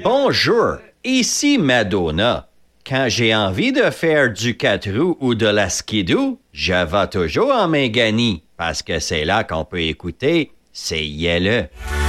Bonjour, ici Madonna. Quand j'ai envie de faire du 4 roues ou de la skidoo, je vais toujours en Méganie, parce que c'est là qu'on peut écouter C'est Yelle.